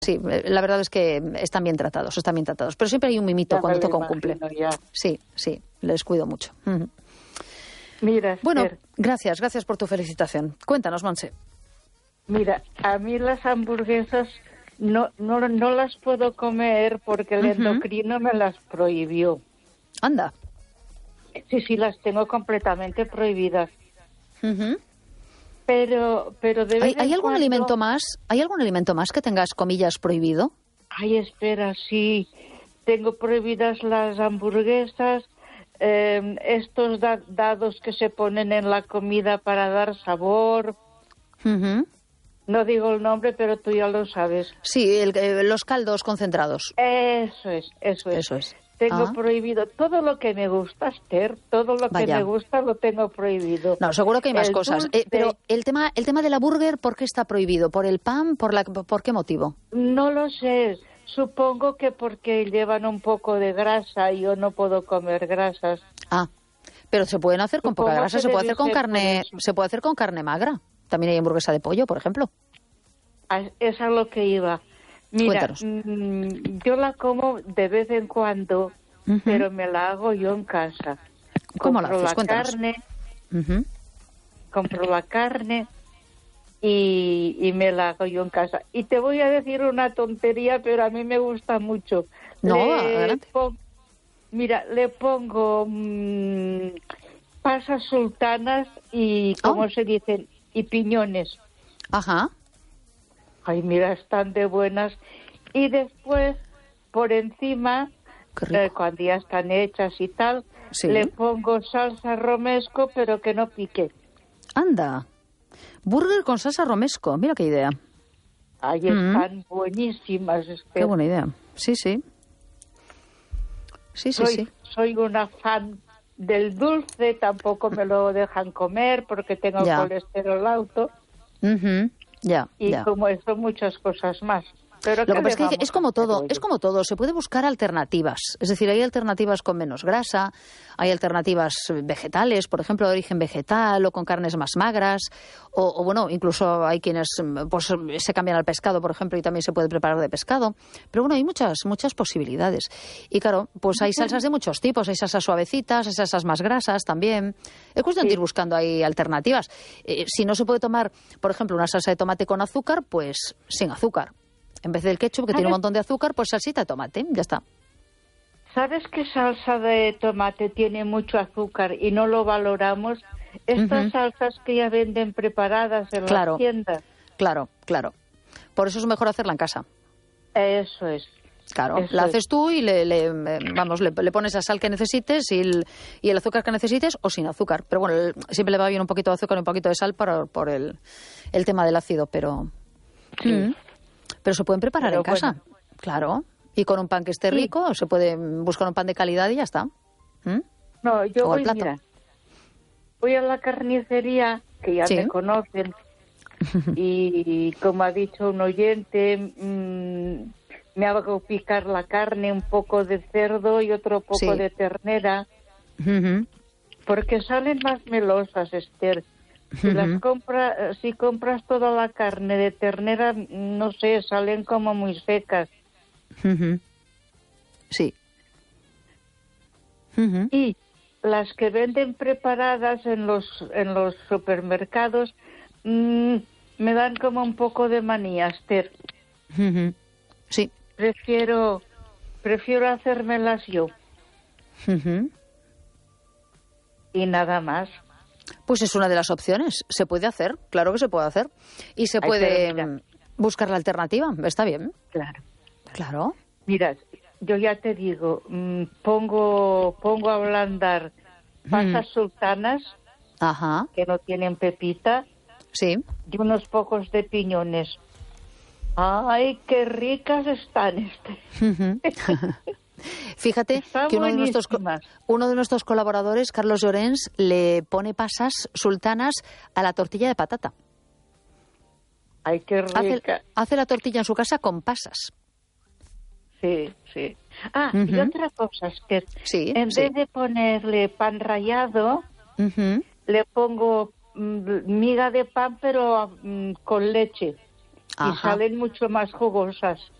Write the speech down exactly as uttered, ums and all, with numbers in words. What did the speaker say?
Sí, la verdad es que están bien tratados, están bien tratados. Pero siempre hay un mimito Ya cuando me lo toca un imagino, cumple. ya. Sí, sí, les cuido mucho. Ujú. Mira, Bueno, Esther, gracias, gracias por tu felicitación. Cuéntanos, Monse. mira, a mí las hamburguesas no, no, no las puedo comer porque el Ujú. endocrino me las prohibió. Anda. Sí, sí, las tengo completamente prohibidas. Ujú. Pero, pero de vez ¿Hay, hay en algún cuando- alimento más? ¿Hay algún alimento más que tengas, comillas, prohibido? Ay, espera, sí. Tengo prohibidas las hamburguesas, eh, estos da- dados que se ponen en la comida para dar sabor. Ujú. No digo el nombre, pero tú ya lo sabes. Sí, el- eh, los caldos concentrados. Eso es, eso es. Eso es. Tengo Ah. prohibido todo lo que me gusta, Esther, todo lo que Vaya. me gusta lo tengo prohibido. No, seguro que hay más El cosas. dulce, Eh, pero el tema, el tema de la burger, ¿por qué está prohibido? ¿Por el pan? ¿Por la, por qué motivo? No lo sé. Supongo que porque llevan un poco de grasa y yo no puedo comer grasas. Ah, pero se pueden hacer con poca Supongo grasa, que se puede debe hacer con ser por carne, eso. se puede hacer con carne magra. También hay hamburguesa de pollo, por ejemplo. A- Es a lo que iba. Mira, Cuéntanos. mm, yo la como de vez en cuando, Ujú. pero me la hago yo en casa. ¿Cómo la Compro haces? la Cuéntanos. carne, Ujú. compro la carne y, y me la hago yo en casa. Y te voy a decir una tontería, pero a mí me gusta mucho. No, Le adelante. pon- Mira, le pongo mm, pasas sultanas y, ¿cómo Oh. se dicen? Y piñones. Ajá. Ay, mira, están de buenas. Y después, por encima, Qué rico. eh, cuando ya están hechas y tal, Sí. le pongo salsa romesco, pero que no pique. Anda. Burger con salsa romesco. Mira qué idea. Ahí Mm. están buenísimas. Esther. Qué buena idea. Sí, sí. Sí, sí, soy, sí. soy una fan del dulce, tampoco me lo dejan comer porque tengo Ya. colesterol alto Ujú. Ya, y ya. como eso muchas cosas más. Pero Lo ¿qué que pasa es le que vamos es como a hacer, todo, oye? es como todo, se puede buscar alternativas. Es decir, hay alternativas con menos grasa, hay alternativas vegetales, por ejemplo, de origen vegetal o con carnes más magras, o, o bueno, incluso hay quienes pues se cambian al pescado, por ejemplo, y también se puede preparar de pescado. Pero bueno, hay muchas, muchas posibilidades. Y claro, pues hay salsas de muchos tipos, hay salsas suavecitas, hay salsas más grasas también. Es cuestión de Sí. ir buscando ahí alternativas. Eh, si no se puede tomar, por ejemplo, una salsa de tomate con azúcar, pues sin azúcar. En vez del ketchup, que tiene un ¿Sabes? montón de azúcar, pues salsita de tomate, ya está. ¿Sabes qué salsa de tomate tiene mucho azúcar y no lo valoramos? Estas Ujú. salsas que ya venden preparadas en Claro. las tiendas. Claro, claro. Por eso es mejor hacerla en casa. Eso es. Claro, Eso la es. haces tú y le, le, eh, vamos, le, le pones la sal que necesites y el, y el azúcar que necesites o sin azúcar. Pero bueno, el- siempre le va bien un poquito de azúcar y un poquito de sal para, por el, el tema del ácido, pero... Sí. Mm. Pero se pueden preparar Pero en casa, bueno. claro. Y con un pan que esté Sí. rico, se puede buscar un pan de calidad y ya está. ¿Mm? No, yo O al voy, plato. mira, voy a la carnicería, que ya Sí. me conocen, y como ha dicho un oyente, mm, me hago picar la carne, un poco de cerdo y otro poco Sí. de ternera, Ujú. porque salen más melosas, Esther. Si Ujú. las compra, si compras toda la carne de ternera, no sé, salen como muy secas. Ujú. Sí. Ujú. Y las que venden preparadas en los en los supermercados mm, me dan como un poco de manía, Esther. Ujú. Sí. Prefiero prefiero hacérmelas yo Ujú. y nada más. Pues es una de las opciones. Se puede hacer, claro que se puede hacer. Y se Ay, puede pero mira. mm, buscar la alternativa. Está bien, Claro. claro. Mira, yo ya te digo, mm, pongo pongo a ablandar pasas sultanas Ajá, que no tienen pepita sí. y unos pocos de piñones. Ay, qué ricas están, este. Ujú. Fíjate Están que uno de, nuestros, co- buenísimas. uno de nuestros colaboradores, Carlos Llorens, le pone pasas sultanas a la tortilla de patata. Ay, qué Hace, rica. hace la tortilla en su casa con pasas. Sí, sí. Ah, y Ujú. otra cosa es que Sí, en sí. vez de ponerle pan rallado, Ujú. le pongo mm, miga de pan, pero mm, con leche. y salen mucho más jugosas.